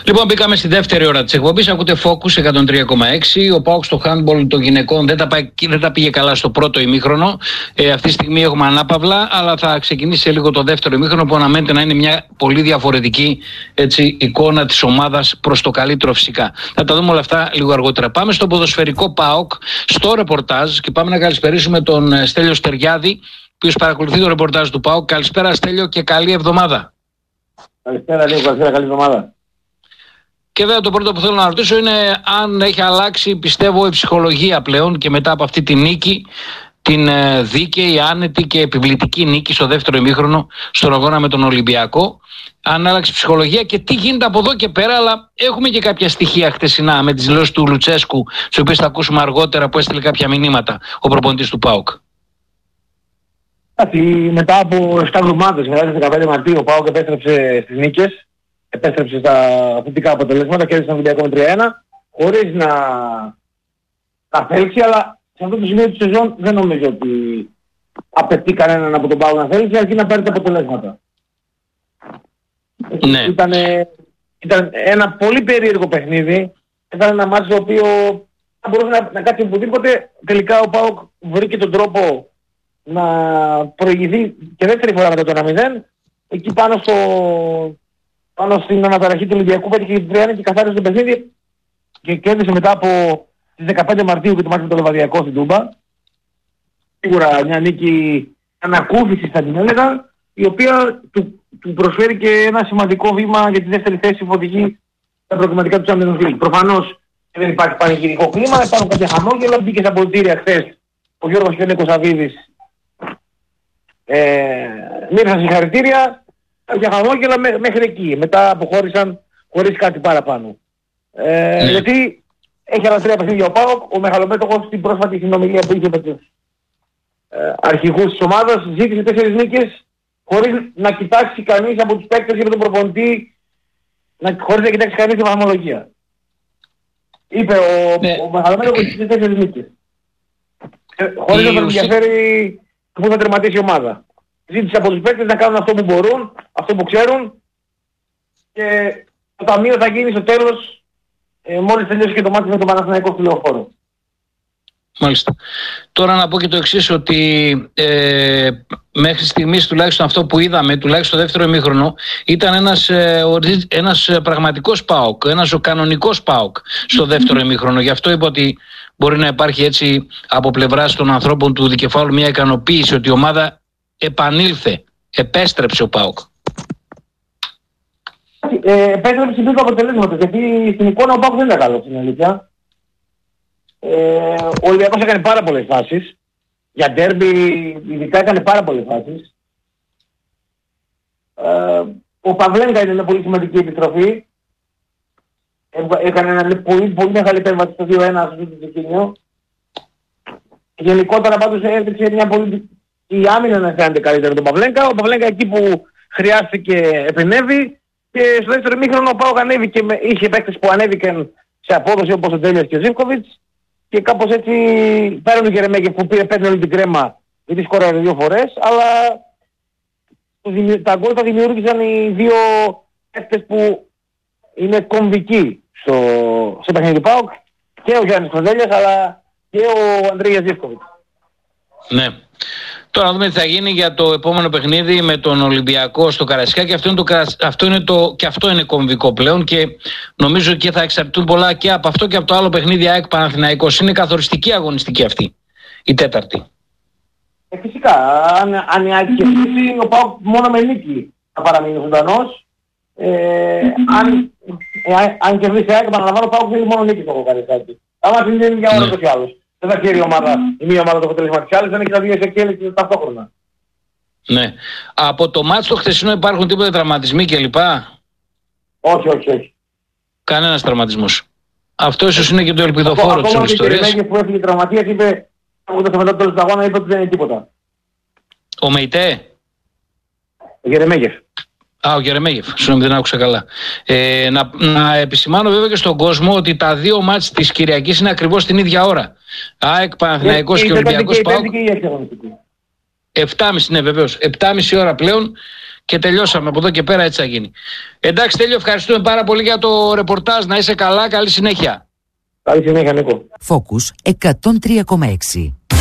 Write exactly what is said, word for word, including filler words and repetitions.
Λοιπόν, μπήκαμε στη δεύτερη ώρα της εκπομπής. Ακούτε Focus εκατόν τρία κόμμα έξι. Ο ΠΑΟΚ στο handball των γυναικών δεν τα, πάει, δεν τα πήγε καλά στο πρώτο ημίχρονο. Ε, αυτή τη στιγμή έχουμε ανάπαυλα, αλλά θα ξεκινήσει σε λίγο το δεύτερο ημίχρονο που αναμένεται να είναι μια πολύ διαφορετική έτσι, εικόνα της ομάδας προς το καλύτερο φυσικά. Θα τα δούμε όλα αυτά λίγο αργότερα. Πάμε στο ποδοσφαιρικό ΠΑΟΚ, στο ρεπορτάζ και πάμε να καλησπερίσουμε τον Στέλιο Στεριάδη, ο οποίος παρακολουθεί το ρεπορτάζ του ΠΑΟΚ. Καλησπέρα Στέλιο και καλή εβδομάδα. Καλησπέρα Νίκο, καλησπέρα, καλή εβδομάδα. Και βέβαια το πρώτο που θέλω να ρωτήσω είναι αν έχει αλλάξει, πιστεύω, η ψυχολογία πλέον και μετά από αυτή τη νίκη, την δίκαιη, άνετη και επιβλητική νίκη στο δεύτερο ημίχρονο στον αγώνα με τον Ολυμπιακό. Αν άλλαξε η ψυχολογία και τι γίνεται από εδώ και πέρα, αλλά έχουμε και κάποια στοιχεία χτεσινά με τις δηλώσεις του Λουτσέσκου, τις οποίες θα ακούσουμε αργότερα, που έστειλε κάποια μηνύματα ο προπονητής του ΠΑΟΚ. Μετά από επτά εβδομάδες, μετά τις δεκαπέντε Μαρτίου, ο ΠΑΟΚ επέστρεψε στις νίκες. Επέστρεψε στα θετικά αποτελέσματα, κέρδισε τον Ολυμπιακό με τρία ένα, χωρίς να τα θέλξει, αλλά σε αυτό το σημείο της σεζόν δεν νομίζω ότι απαιτεί κανέναν από τον ΠΑΟΚ να θέλξει, αρκεί να πάρει τα αποτελέσματα. Ναι. Ήταν, ήταν ένα πολύ περίεργο παιχνίδι, ήταν ένα μάτσο το οποίο θα μπορούσε να, να κάτσει οπουδήποτε, τελικά ο ΠΑΟΚ βρήκε τον τρόπο να προηγηθεί και δεύτερη φορά μετά το ένα μηδέν, εκεί πάνω στο... πάνω στην αναταραχή του Ολυμπιακού πέτυχε την τρία ένα και καθάρισε το παιχνίδι και κέρδισε μετά από τις δεκαπέντε Μαρτίου και το μάτι με το Λεβαδιακό στην Τούμπα. Σίγουρα μια νίκη ανακούφισης θα την έλεγα, η οποία του, του προσφέρει και ένα σημαντικό βήμα για τη δεύτερη θέση που οδηγεί στα προκριματικά του Champions League. Προφανώς δεν υπάρχει πανηγυρικό κλίμα, υπάρχουν κάποια χαμόγελα, μπήκε στα πολιτήρια χθες ο Γιώργος και ο Κωνσταντίδης. Ε, μοίρασαν συγχαρητήρια. Για χαμόγελα μέχρι εκεί. Μετά αποχώρησαν χωρίς κάτι παραπάνω. Ε, ναι. Γιατί έχει άλλα τρία παιχνίδια ο ΠΑΟΚ. Ο μεγαλομέτωχος στην πρόσφατη συνομιλία που είχε με τους ε, αρχηγούς της ομάδας ζήτησε τέσσερις νίκες χωρίς να κοιτάξει κανείς από τους παίκτες ή από τον προπονητή, να, χωρίς να κοιτάξει κανείς τη βαθμολογία. Είπε ο, ναι. ο μεγαλομέτωχος ζήτησε τέσσερις νίκες. Ε, χωρίς να τον ενδιαφέρει που θα τερματίσει η ομάδα. Ζήτησε από τους παίκτες να κάνουν αυτό που μπορούν, αυτό που ξέρουν και το ταμείο θα γίνει στο τέλος ε, μόλις τελειώσει και το μάτι με τον Παναθηναϊκό στη Λεωφόρο. Μάλιστα. Τώρα να πω και το εξής, ότι ε, μέχρι στιγμής τουλάχιστον αυτό που είδαμε, τουλάχιστον το δεύτερο ημίχρονο, ήταν ένας, ε, ένας πραγματικός ΠΑΟΚ, ένας ο κανονικός ΠΑΟΚ στο δεύτερο ημίχρονο. Γι' αυτό είπα ότι μπορεί να υπάρχει έτσι από πλευράς των ανθρώπων του δικεφάλου μια ικανοποίηση ότι η ομάδα επανήλθε, επέστρεψε ο ΠΑΟΚ. Ε, επέστρεψε στην πίσω αποτελέσματος, γιατί στην εικόνα ο ΠΑΟΚ δεν ήταν καλός στην αλήθεια. Ε, ο Ολυμπιακός έκανε πάρα πολλές φάσεις. Για ντέρμπι ειδικά έκανε πάρα πολλές φάσεις. Ε, ο Παυλένκα είναι μια πολύ σημαντική επιστροφή. Έκανε ένα πολύ, πολύ μεγάλη επέμβαση στο δύο ένα στο Τσεκίνιο. Γενικότερα πάντως έδειξε μια πολύ... η άμυνα να φαίνεται καλύτερα τον Παυλένκα. Ο Παυλένκα εκεί που χρειάστηκε επενέβη και στο δεύτερο ημίχρονο ο ΠΑΟΚ ανέβηκε, είχε παίκτες που ανέβηκαν σε απόδοση όπως ο Τέλειας και ο Ζίβκοβιτς και κάπως έτσι πέραν του Γερεμέγεφ που πήρε πέντε όλη την κρέμα γιατί σκόραρε δύο φορές, αλλά τα γκολ τα δημιούργησαν οι δύο παίκτες που είναι κομβικοί στο, στο παιχνίδι του ΠΑΟΚ, και ο Γιάννης Κοντέλιας αλλά και ο Ανδρέας Ζίβκοβιτς. Ναι. Τώρα να δούμε τι θα γίνει για το επόμενο παιχνίδι με τον Ολυμπιακό στο Καραϊσκάκι. Αυτό είναι το, αυτό είναι το, και αυτό είναι κομβικό πλέον και νομίζω και θα εξαρτηθούν πολλά και από αυτό και από το άλλο παιχνίδι ΑΕΚ Παναθηναϊκός. Είναι καθοριστική αγωνιστική αυτή, η τέταρτη. Ε, φυσικά, αν, αν η ΑΕΚ κερδίσει, ο ΠΑΟΚ μόνο με νίκη θα παραμείνει ζωντανός. Ε, αν, ε, αν κερδίσει η ΑΕΚ, επαναλαμβάνω, ο ΠΑΟΚ θέλει μόνο νίκη στο Καραϊσκάκι. Άμα είναι για όλο το κι άλλος. Δεν θα ξέρει η ομάδα, η μία ομάδα το αποτέλεσμα της άλλης, δεν έχει τα δύο εξελίξεις ταυτόχρονα. Ναι. Από το μάτς το χθεσινό υπάρχουν τίποτα τραυματισμοί κλπ? Όχι, όχι, όχι. Κανένας τραυματισμός. Αυτό ίσως είναι και το ελπιδοφόρο της όλης ιστορίας. Ο Γερεμέγεφ που έφυγε τραυματίας είπε, μετά το τέλος του αγώνα, είπε ότι δεν είναι τίποτα. Ο Μεϊτέ. Ο Γερεμέγεφ. Α, ο Γερεμέγεφ, συγγνώμη, δεν άκουσα καλά. Ε, να, να επισημάνω βέβαια και στον κόσμο ότι τα δύο μάτς της Κυριακής είναι ακριβώς την ίδια ώρα. ΑΕΚ, Παναθηναϊκός και, και Ολυμπιακός ΠΑΟΚ. επτά και μισή, ναι, βεβαίως. επτά και μισή ώρα πλέον και τελειώσαμε. Από εδώ και πέρα έτσι θα γίνει. Εντάξει, Τέλειο, ευχαριστούμε πάρα πολύ για το ρεπορτάζ. Να είσαι καλά, καλή συνέχεια. Καλή συνέχεια, Νίκο. Focus εκατόν τρία κόμμα έξι.